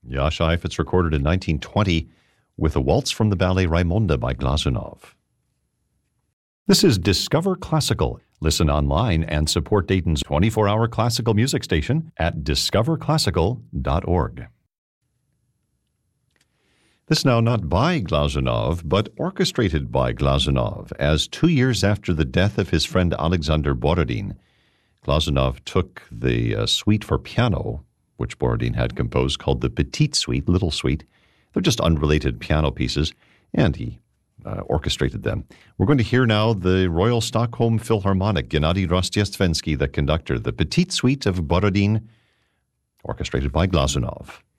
Jascha Heifetz recorded in 1920 with a waltz from the ballet Raimonda by Glazunov. This is Discover Classical. Listen online and support Dayton's 24-hour classical music station at discoverclassical.org. This now not by Glazunov, but orchestrated by Glazunov, as 2 years after the death of his friend Alexander Borodin, Glazunov took the suite for piano, which Borodin had composed, called the Petite Suite, Little Suite. They're just unrelated piano pieces, and he orchestrated them. We're going to hear now the Royal Stockholm Philharmonic, Gennady Rostiestvensky, the conductor, the Petite Suite of Borodin, orchestrated by Glazunov.